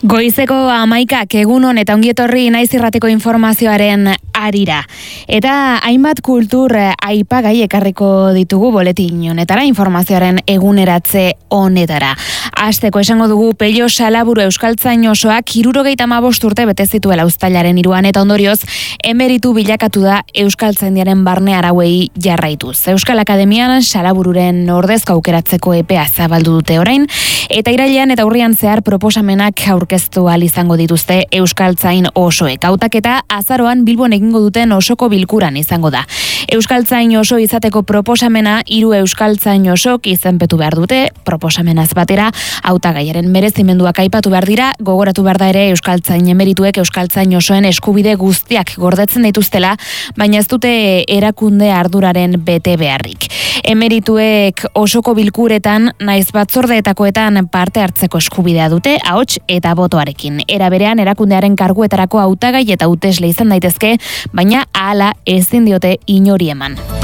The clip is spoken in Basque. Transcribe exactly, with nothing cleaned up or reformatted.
Goizeko amaikak egunon eta ongietorri naiz irrateko informazioaren arira. Eta hainbat kultur aipagai ekarriko ditugu boletin honetara, informazioaren eguneratze honetara. Hasteko esango dugu Pello Salaburu euskaltzain osoak hirurogeita hamabost urte bete zituela uztailaren hiruan eta ondorioz emeritu bilakatu da euskaltzaindiaren barne arauei jarraituz. Euskal Akademian Salabururen ordezka aukeratzeko epea zabaldu dute orain, eta irailean eta urrian zehar proposamenak aurkeztu ahal izango dituzte euskaltzain osoek. Hautaketa azaroan Bilbon egingo duten osoko bilkuran izango da. Euskaltzain oso izateko proposamena hiru euskaltzain osok izenpetu behar dute, proposamenaz batera hautagaiaren merezimenduak aipatu behar dira, gogoratu behar da ere euskaltzain emerituek euskaltzain osoen eskubide guztiak gordetzen dituztela, baina ez dute erakunde arduraren bete beharrik. Emerituek osoko bilkuretan naiz batzordeetakoetan parte hartzeko eskubidea dute, ahots eta botoarekin. Era berean erakundearen karguetarako hautagai eta hautesle izan daitezke, baina hala ezin diote inori eman.